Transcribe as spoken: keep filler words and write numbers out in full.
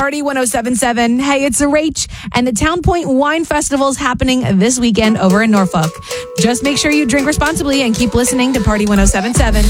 Party one oh seven point seven. Hey, it's a Rach, and the Town Point Wine Festival is happening this weekend over in Norfolk. Just make sure you drink responsibly and keep listening to Party one oh seven point seven.